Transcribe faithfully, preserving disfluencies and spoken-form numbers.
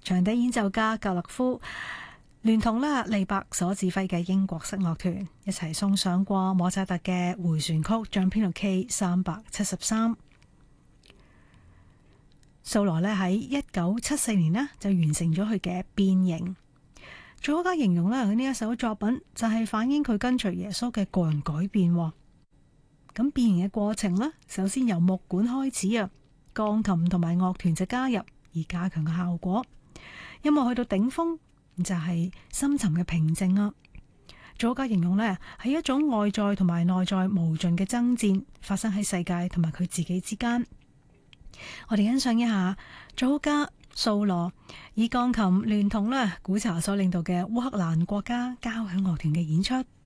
長笛演奏家格勒夫聯同咧利伯所指揮嘅英國室樂團一齊送上過莫扎特嘅回旋曲將編號 K 三百七十三。素羅咧喺一九七四年呢就完成咗佢嘅變形。作曲家形容咧佢呢一首作品就係反映佢跟隨耶穌嘅個人改變。咁變形嘅過程呢，首先由木管開始啊，鋼琴同埋樂團就加入而加強嘅效果。音樂去到頂峰就係深沉嘅平靜啊。作曲家形容呢係一種外在同埋內在無盡嘅爭戰發生喺世界同埋佢自己之間。我哋欣賞一下作曲家素羅以鋼琴聯同咧古查所領導嘅烏克蘭國家交響樂團嘅演出。